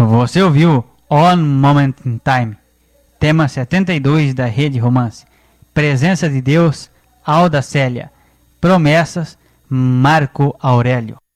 Você ouviu One Moment in Time, tema 72 da Rede Romance. Presença de Deus, Alda Célia. Promessas, Marco Aurélio.